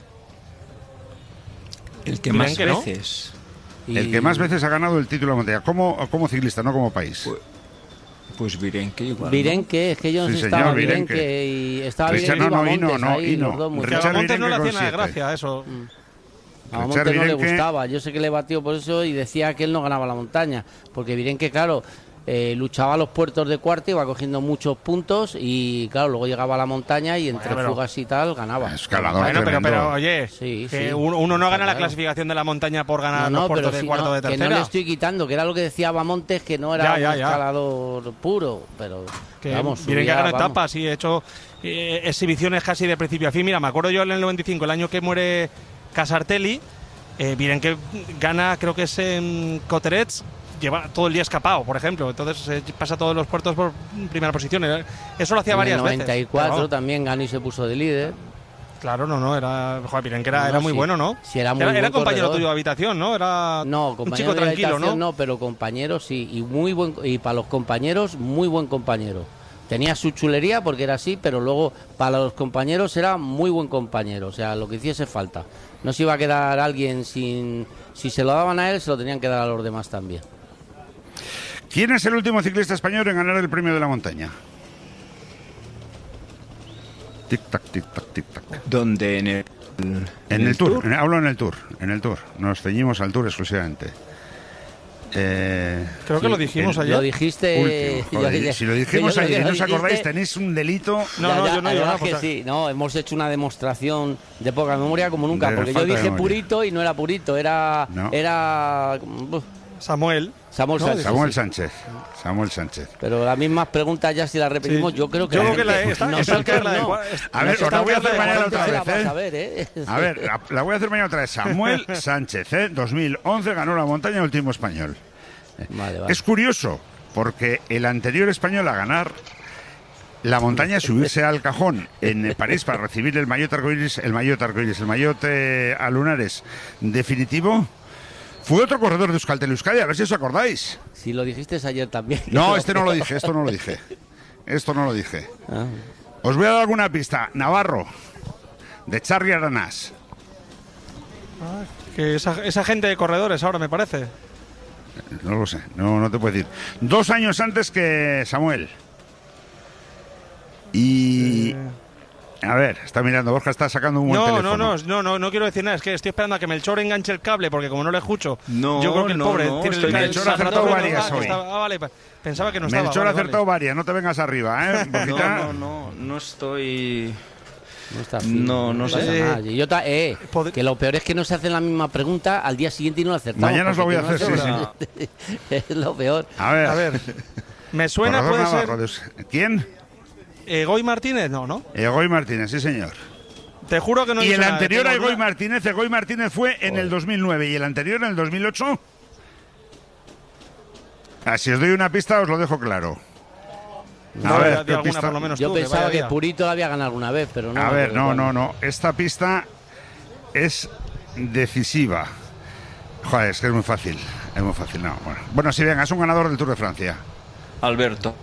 El que Miren más que no. veces. El que más veces ha ganado el título de montaña. Como ciclista, no como país. Pues Virenque igual. Virenque, es que yo no Sí, sé, estaba señor, Virenque Virenque. y estaba Richard, Virenque y Bamontes no, ahí, Hino. los dos muy Richard Que a Montes no le Virenque hacía nada de con gracia eso. A Bamontes no le Virenque- gustaba, yo sé que le batió por eso y decía que él no ganaba la montaña, porque Virenque, claro, luchaba a los puertos de cuarta, iba cogiendo muchos puntos y, claro, luego llegaba a la montaña y entre Bueno, pero- fugas y tal ganaba. Escalador Bueno, pero tremendo. oye, Sí, que sí. uno no gana la Claro. clasificación de la montaña por ganar No, los puertos pero de sí, cuarto no, de que tercera. no le estoy quitando, que era lo que decía Bamontes, que no era Ya. un escalador puro, pero Que vamos, Virenque subía, ha ganado vamos. etapas y he hecho exhibiciones casi de principio a fin. Mira, me acuerdo yo en el 95, el año que muere Casartelli, Virenque gana, creo que es en Coterets, lleva todo el día escapado, por ejemplo. Entonces pasa todos los puertos por primera posición. Eso lo hacía En varias el veces. 94 Pero, también ganó y se puso de líder. claro, era. Joder, Virenque No, era muy sí. bueno, ¿no? Sí, era muy era buen compañero corredor. tuyo de habitación, ¿no? Era No, un compañero chico de tranquilo, habitación ¿no? no, pero compañeros sí, y muy buen, y para los compañeros muy buen compañero. Tenía su chulería porque era así, pero luego para los compañeros era muy buen compañero, o sea, lo que hiciese falta. No se iba a quedar alguien sin, si se lo daban a él, se lo tenían que dar a los demás también. ¿Quién es el último ciclista español en ganar el premio de la montaña? Tic-tac, tic-tac, tic-tac. ¿Dónde? En el Tour. Hablo en el Tour. Nos ceñimos al Tour exclusivamente. Creo que lo dijimos ayer. Lo dijiste. Último, joder, si lo dijimos ayer y no os acordáis, tenéis un delito. Además que sí, no, hemos hecho una demostración de poca memoria como nunca, De porque yo falta de dije memoria. purito y no era purito, era Samuel Sánchez. Samuel Sánchez. Pero las mismas preguntas ya si las repetimos, Sí. yo creo que Yo creo que esta nosotros la de- no. A ver, os la voy a hacer mañana otra vez, Vas a ver, ¿eh? A ver, la voy a hacer mañana otra vez. Samuel Sánchez, 2011 ganó la montaña último español. Vale, vale. Es curioso, porque el anterior español a ganar la montaña, subirse al cajón en París para recibir el maillot arcoiris, el maillot a lunares definitivo, fue otro corredor de Euskaltel Euskadi, a ver si os acordáis. Si lo dijiste ayer también. No, esto no lo dije. Ah. Os voy a dar alguna pista. Navarro, de Charri Aranás. Que esa gente de corredores ahora, me parece. No lo sé, no te puedo decir. 2 años antes que Samuel. Y... A ver, está mirando, Borja está sacando un buen teléfono. No quiero decir nada. Es que estoy esperando a que Melchor enganche el cable, porque como no le escucho, No, yo creo que el no, pobre no, tiene estoy- Melchor ha acertado Ah, varias que hoy. vale, pensaba que no estaba. Melchor ha vale, acertado varias, no te vengas arriba, ¿eh? Borjita? No estoy... No está fino, No pasa sé. nada. Y yo que lo peor es que no se hacen la misma pregunta al día siguiente y no la acertamos. Mañana os lo voy a porque hacer, no es lo peor. A ver. A ver, me suena, Corredor puede Navarro, ser. ¿Quién? Egoy Martínez, no. Egoy Martínez, sí señor. Te juro que no he Y dicho el nada, anterior a tengo Egoy duda. Martínez fue en el 2009 y el anterior en el 2008. Si os doy una pista os lo dejo claro. No, di ¿qué alguna pista? por lo menos Yo tú, pensaba vaya que día. Purito la había ganado alguna vez, pero no. A me ver, acuerdo cuándo. no. Esta pista es decisiva. Joder, es que es muy fácil. No. Bueno, sí, venga, es un ganador del Tour de Francia. Alberto.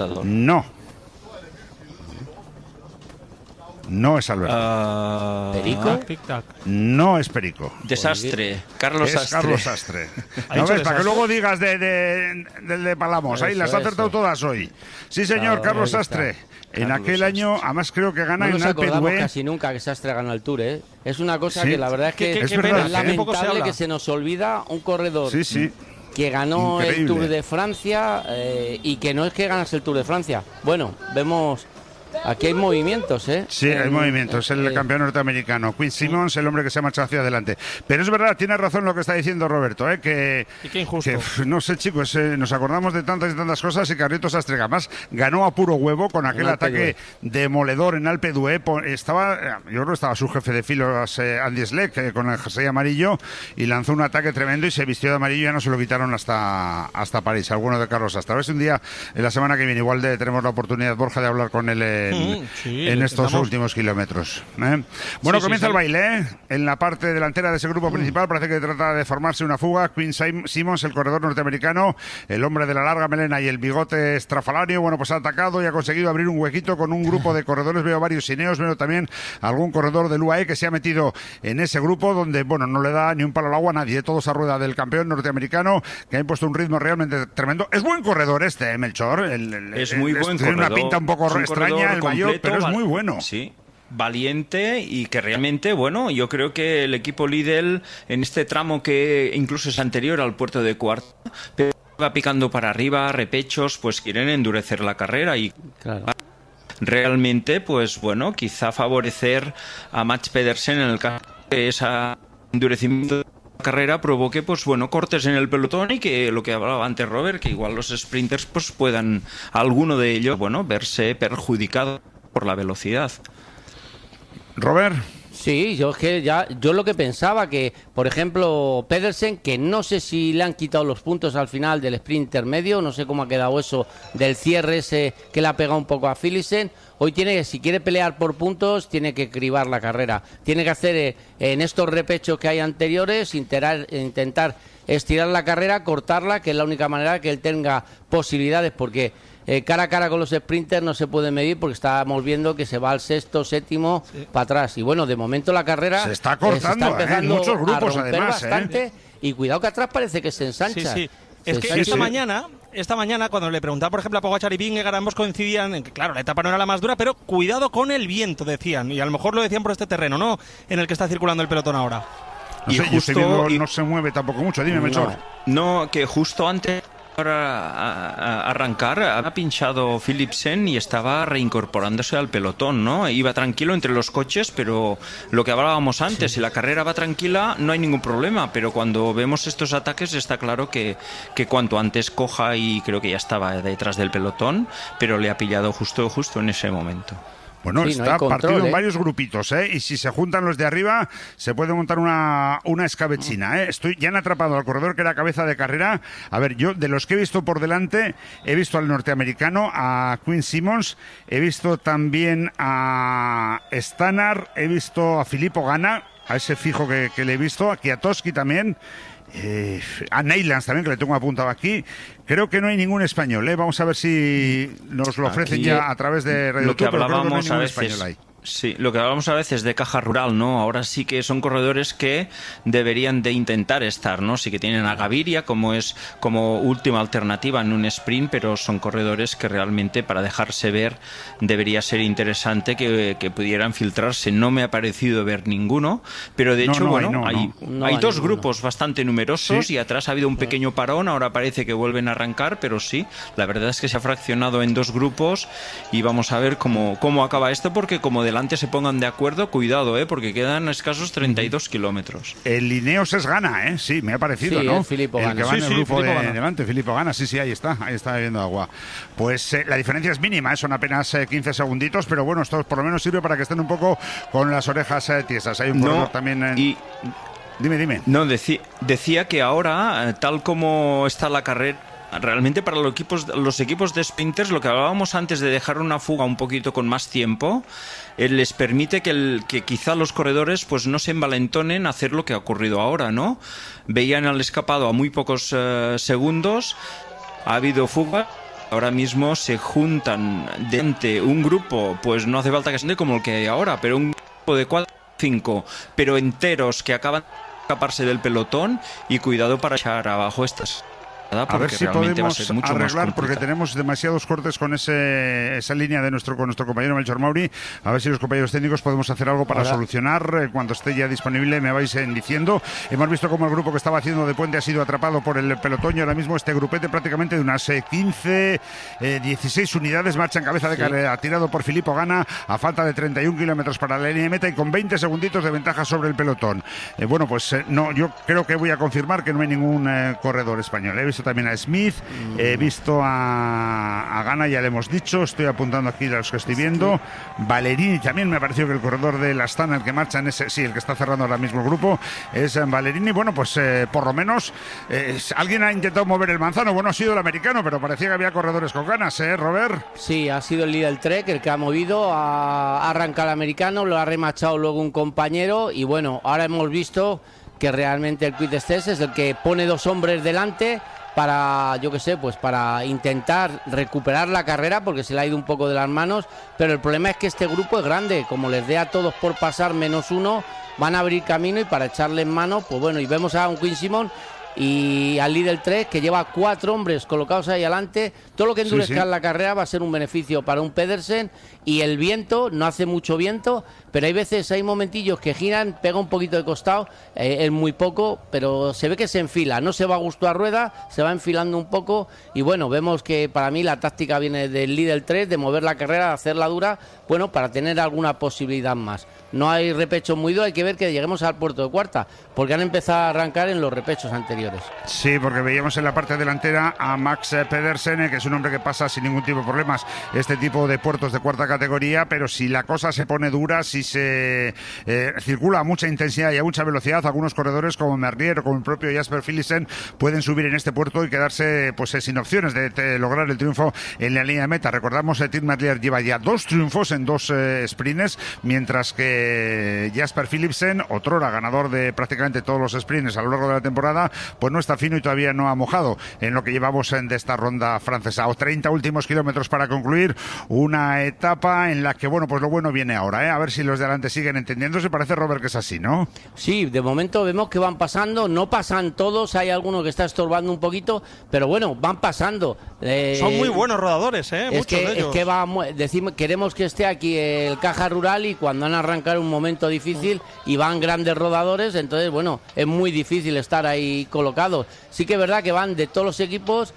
No es Alberto. ¿Perico? Tic-tac. No es Perico. Desastre. Carlos Es Sastre. Carlos Sastre. ¿Ha ¿No dicho ves? Para que desastre? luego digas del de Palamos. Ahí Eso, las ha acertado eso. todas hoy. Sí, señor, Claro, Carlos ahí está. Sastre. En Carlos aquel año, además creo que gana No en nos Alpe acordamos d'Huez. casi nunca que Sastre ganó el Tour, ¿eh? Es una cosa Sí. que la verdad es que Es verdad, es ¿eh? Poco se lamentable habla. que se nos olvida un corredor Sí. que ganó el Increíble. Tour de Francia y que no es que ganase el Tour de Francia. Bueno, vemos Aquí hay movimientos, ¿eh? Sí, hay movimientos. El campeón norteamericano, Quinn Simmons, el hombre que se ha marchado hacia adelante. Pero es verdad, tiene razón lo que está diciendo Roberto, ¿eh? Que qué injusto. No sé, chicos, nos acordamos de tantas y tantas cosas y Carlitos Astrega más ganó a puro huevo con aquel ataque demoledor en Alpe d'Huez. Yo creo que estaba su jefe de filos, Andy Schleck, con el jersey amarillo, y lanzó un ataque tremendo y se vistió de amarillo y ya no se lo quitaron hasta París. Alguno de Carlos Astra. A ver si un día, en la semana que viene, igual tenemos la oportunidad, Borja, de hablar con él en estos últimos kilómetros. Bueno, comienza el baile, en la parte delantera de ese grupo principal. Parece que trata de formarse una fuga. Quinn Simmons, el corredor norteamericano, el hombre de la larga melena y el bigote estrafalario, bueno, pues ha atacado y ha conseguido abrir un huequito con un grupo de corredores. Veo varios Ineos, veo también algún corredor del UAE que se ha metido en ese grupo donde, bueno, no le da ni un palo al agua a nadie. Todos a rueda del campeón norteamericano, que ha impuesto un ritmo realmente tremendo. Es buen corredor Melchor. Es muy buen corredor. Tiene una pinta un poco extraña el mayor, pero es muy bueno. Sí, valiente y que realmente, bueno, yo creo que el equipo Lidl en este tramo que incluso es anterior al puerto de Cuarta, pero va picando para arriba, repechos, pues quieren endurecer la carrera y realmente, pues bueno, quizá favorecer a Mats Pedersen en el caso de ese endurecimiento carrera provoque, pues bueno, cortes en el pelotón y que lo que hablaba antes Robert, que igual los sprinters pues puedan, alguno de ellos, bueno, verse perjudicado por la velocidad. Robert. Sí, yo lo que pensaba que, por ejemplo, Pedersen, que no sé si le han quitado los puntos al final del sprint intermedio, no sé cómo ha quedado eso del cierre ese que le ha pegado un poco a Philipsen. Hoy si quiere pelear por puntos, tiene que cribar la carrera. Tiene que hacer en estos repechos que hay anteriores, intentar estirar la carrera, cortarla, que es la única manera que él tenga posibilidades, porque cara a cara con los sprinters no se puede medir, porque estamos viendo que se va al sexto, séptimo, para atrás. Y bueno, de momento la carrera se está cortando, se está empezando en muchos grupos a romper además. Bastante, y cuidado que atrás parece que se ensancha. Sí. Es que esta mañana, cuando le preguntaba, por ejemplo, a Pogačar y Vingegaard, ambos coincidían en que, claro, la etapa no era la más dura, pero cuidado con el viento, decían. Y a lo mejor lo decían por este terreno, ¿no? En el que está circulando el pelotón ahora. No sé, justo no se mueve tampoco mucho. Dime, Melchor. No, que justo antes para arrancar ha pinchado Philipsen y estaba reincorporándose al pelotón, ¿no? Iba tranquilo entre los coches, pero lo que hablábamos antes, si la carrera va tranquila no hay ningún problema, pero cuando vemos estos ataques está claro que cuanto antes coja, y creo que ya estaba detrás del pelotón, pero le ha pillado justo en ese momento. Bueno, sí, está partido en varios grupitos, y si se juntan los de arriba se puede montar una escabechina, Ya han atrapado al corredor que era cabeza de carrera. A ver, yo de los que he visto por delante, he visto al norteamericano, a Quinn Simmons, he visto también a Stannard, he visto a Filippo Ganna, a ese fijo que le he visto, a Kwiatkowski también, a Neylands también, que le tengo apuntado aquí. Creo que no hay ningún español, Vamos a ver si nos lo ofrecen aquí, ya a través de Radio Tour, pero creo que no hay ningún español ahí. Sí, lo que hablamos a veces de caja rural, ¿no? Ahora sí que son corredores que deberían de intentar estar, ¿no? Sí que tienen a Gaviria como última alternativa en un sprint, pero son corredores que realmente para dejarse ver debería ser interesante que pudieran filtrarse. No me ha parecido ver ninguno, pero de hecho, hay dos grupos bastante numerosos, y atrás ha habido un pequeño parón, ahora parece que vuelven a arrancar, pero sí, la verdad es que se ha fraccionado en dos grupos y vamos a ver cómo acaba esto, porque como delante se pongan de acuerdo, cuidado, porque quedan escasos 32 kilómetros. El Ineos es Ganna, sí, me ha parecido, ¿no? El que va en el grupo de delante, Filippo Ganna, sí, ahí está bebiendo agua. Pues la diferencia es mínima, son apenas 15 segunditos, pero bueno, esto por lo menos sirve para que estén un poco con las orejas tiesas. Hay un corredor también Dime. No, decía que ahora, tal como está la carrera, realmente para los equipos de sprinters, lo que hablábamos antes de dejar una fuga un poquito con más tiempo, les permite que quizá los corredores pues no se envalentonen a hacer lo que ha ocurrido ahora, ¿no? Veían al escapado a muy pocos segundos, ha habido fuga. Ahora mismo se juntan de un grupo, pues no hace falta que sea como el que hay ahora, pero un grupo de 4 o 5, pero enteros, que acaban de escaparse del pelotón, y cuidado para echar abajo estas. A ver si podemos mucho arreglar, porque tenemos demasiados cortes con esa línea de con nuestro compañero Melchor Mauri. A ver si los compañeros técnicos podemos hacer algo para solucionar. Cuando esté ya disponible me vais diciendo. Hemos visto cómo el grupo que estaba haciendo de puente ha sido atrapado por el pelotón y ahora mismo este grupete prácticamente de unas 16 unidades marcha en cabeza de carrera, tirado por Filippo Ganna a falta de 31 kilómetros para la línea de meta y con 20 segunditos de ventaja sobre el pelotón. No, yo creo que voy a confirmar que no hay ningún corredor español. He visto también a Smith, he visto a Ganna, ya le hemos dicho, estoy apuntando aquí a los que estoy viendo. Valerini también, me ha parecido que el corredor de la Astana, el que marcha en ese, sí, el que está cerrando ahora mismo el grupo, es Valerini. Bueno, pues por lo menos alguien ha intentado mover el manzano. Bueno, ha sido el americano, pero parecía que había corredores con ganas, Robert. Sí, ha sido el líder Trek el que ha movido, ha arrancado el americano, lo ha remachado luego un compañero y bueno, ahora hemos visto que realmente el Quick Step es el que pone dos hombres delante para, yo qué sé, pues para intentar recuperar la carrera porque se le ha ido un poco de las manos, pero el problema es que este grupo es grande, como les dé a todos por pasar menos uno, van a abrir camino y para echarle en mano, pues bueno, y vemos a un Quinn Simmons y al líder 3 que lleva 4 hombres colocados ahí adelante. Todo lo que endurezca la carrera va a ser un beneficio para un Pedersen, y el viento, no hace mucho viento, pero hay veces, hay momentillos que giran, pega un poquito de costado, es muy poco, pero se ve que se enfila, no se va a gusto a rueda, se va enfilando un poco, y bueno, vemos que para mí la táctica viene del líder 3, de mover la carrera, de hacerla dura, bueno, para tener alguna posibilidad más. No hay repechos muy duros, hay que ver que lleguemos al puerto de cuarta, porque han empezado a arrancar en los repechos anteriores. Sí, porque veíamos en la parte delantera a Max Pedersen, que es un hombre que pasa sin ningún tipo de problemas este tipo de puertos de cuarta categoría, pero si la cosa se pone dura, si se circula a mucha intensidad y a mucha velocidad, algunos corredores como Merlier o como el propio Jasper Philipsen pueden subir en este puerto y quedarse pues sin opciones de lograr el triunfo en la línea de meta. Recordamos que Tim Merlier lleva ya 2 triunfos en 2 sprints, mientras que Jasper Philipsen, otrora ganador de prácticamente todos los sprints a lo largo de la temporada, pues no está fino y todavía no ha mojado en lo que llevamos de esta ronda francesa. 30 últimos kilómetros para concluir una etapa en la que, bueno, pues lo bueno viene ahora, a ver si los de adelante siguen entendiéndose. Parece, Robert, que es así, ¿no? Sí, de momento vemos que van pasando, no pasan todos, hay alguno que está estorbando un poquito, pero bueno, van pasando. Son muy buenos rodadores, muchos de ellos. Es que queremos que esté aquí el Caja Rural, y cuando han arrancado un momento difícil y van grandes rodadores, entonces bueno, es muy difícil estar ahí colocados. Sí que es verdad que van de todos los equipos,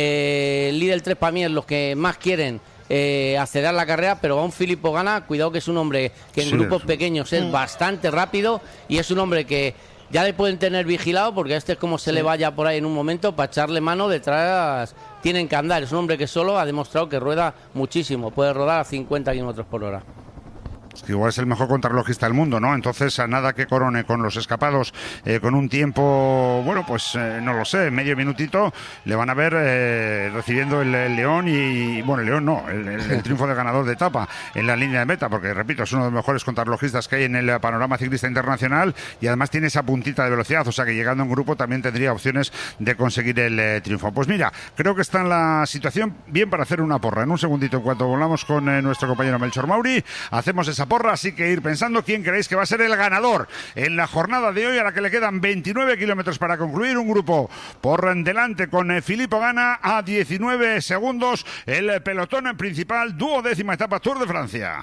el líder 3 para mí es los que más quieren acelerar la carrera, pero va un Filippo Ganna, cuidado, que es un hombre que en grupos pequeños es bastante rápido, y es un hombre que ya le pueden tener vigilado, porque este es como se le vaya por ahí en un momento, para echarle mano detrás tienen que andar. Es un hombre que solo ha demostrado que rueda muchísimo, puede rodar a 50 kilómetros por hora. Es que igual es el mejor contrarrelojista del mundo, ¿no? Entonces, a nada que corone con los escapados, con un tiempo, bueno, pues no lo sé, medio minutito, le van a ver recibiendo el León y, bueno, el León no, el triunfo de ganador de etapa en la línea de meta, porque, repito, es uno de los mejores contrarrelojistas que hay en el panorama ciclista internacional, y además tiene esa puntita de velocidad, o sea que llegando en grupo también tendría opciones de conseguir el triunfo. Pues mira, creo que está en la situación bien para hacer una porra. En un segundito, en cuanto volvamos con nuestro compañero Melchor Mauri, hacemos esa porra, así que ir pensando quién creéis que va a ser el ganador en la jornada de hoy, a la que le quedan 29 kilómetros para concluir. Un grupo por delante con Filippo Ganna a 19 segundos, el pelotón principal, 12ª etapa Tour de Francia.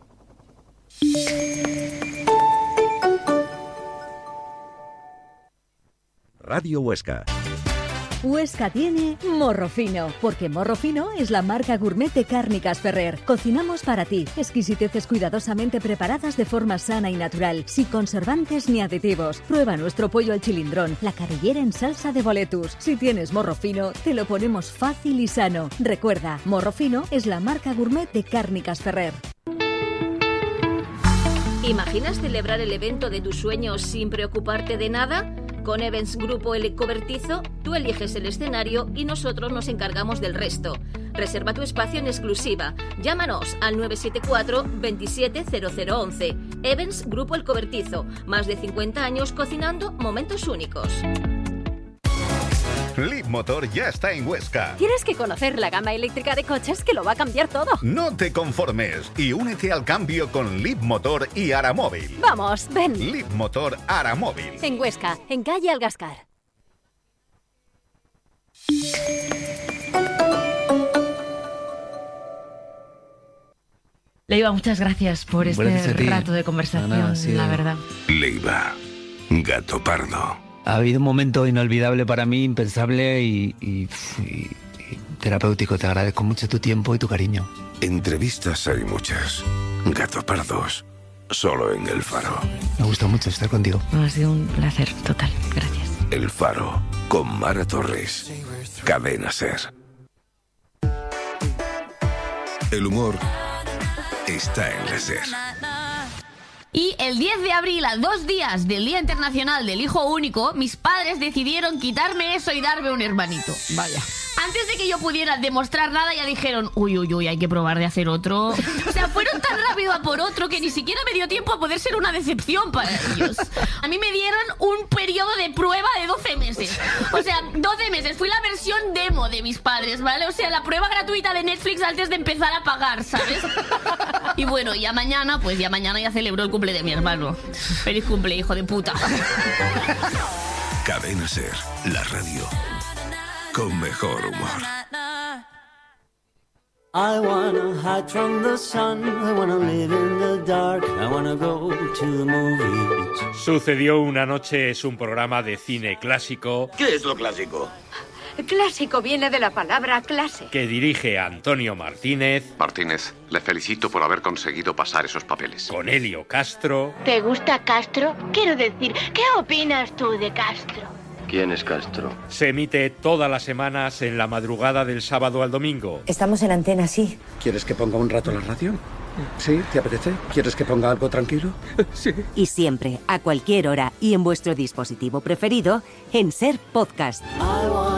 Radio Huesca. Huesca tiene Morro Fino, porque Morro Fino es la marca gourmet de Cárnicas Ferrer. Cocinamos para ti, exquisiteces cuidadosamente preparadas de forma sana y natural, sin conservantes ni aditivos. Prueba nuestro pollo al chilindrón, la carrillera en salsa de boletus. Si tienes Morro Fino, te lo ponemos fácil y sano. Recuerda, Morro Fino es la marca gourmet de Cárnicas Ferrer. ¿Imaginas celebrar el evento de tus sueños sin preocuparte de nada? Con Events Grupo El Cobertizo, tú eliges el escenario y nosotros nos encargamos del resto. Reserva tu espacio en exclusiva. Llámanos al 974 27 0011. Events Grupo El Cobertizo. Más de 50 años cocinando momentos únicos. Leapmotor ya está en Huesca. Tienes que conocer la gama eléctrica de coches que lo va a cambiar todo. No te conformes y únete al cambio con Leapmotor y Aramóvil. Vamos, ven. Leapmotor Aramóvil. En Huesca, en calle Algascar. Leiva, muchas gracias por este rato de conversación, la verdad. Leiva, gato pardo. Ha habido un momento inolvidable para mí, impensable y terapéutico. Te agradezco mucho tu tiempo y tu cariño. Entrevistas hay muchas. Gato pardos, solo en El Faro. Me gusta mucho estar contigo. Ha sido un placer total, gracias. El Faro, con Mara Torres. Cadena SER. El humor está en la SER. Y el 10 de abril, a 2 días del Día Internacional del Hijo Único, mis padres decidieron quitarme eso y darme un hermanito. Vaya. Antes de que yo pudiera demostrar nada, ya dijeron, uy, hay que probar de hacer otro. O sea, fueron tan rápido a por otro que ni siquiera me dio tiempo a poder ser una decepción para ellos. A mí me dieron un periodo de prueba de 12 meses. O sea, 12 meses. Fui la versión demo de mis padres, ¿vale? O sea, la prueba gratuita de Netflix antes de empezar a pagar, ¿sabes? Y bueno, ya mañana ya celebro el cumple de mi hermano. Feliz cumple, hijo de puta. Cadena SER, la radio con mejor humor. I wanna hide from the sun, I wanna live in the dark, I wanna go to the movies. Sucedió una noche es un programa de cine clásico. ¿Qué es lo clásico? Clásico viene de la palabra clase. Que dirige Antonio Martínez. Martínez, le felicito por haber conseguido pasar esos papeles. Con Helio Castro. ¿Te gusta Castro? Quiero decir, ¿qué opinas tú de Castro? ¿Quién es Castro? Se emite todas las semanas en la madrugada del sábado al domingo. Estamos en antena, sí. ¿Quieres que ponga un rato la radio? ¿Sí? ¿Te apetece? ¿Quieres que ponga algo tranquilo? Sí. Y siempre, a cualquier hora y en vuestro dispositivo preferido, en SER Podcast.